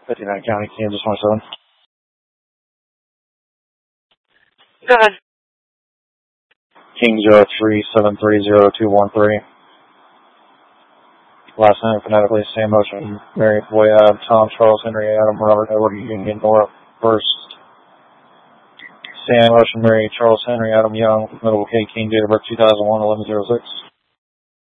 59 County, Kansas 27. Go ahead. King 03730213. Last name phonetically, Sam Motion, Mary Boy Adam, Tom, Charles, Henry, Adam, Robert, Edward, Union, Nora, First. Sam Motion, Mary, Charles, Henry, Adam, Young, Middle K, King, date of birth 2001, 1106.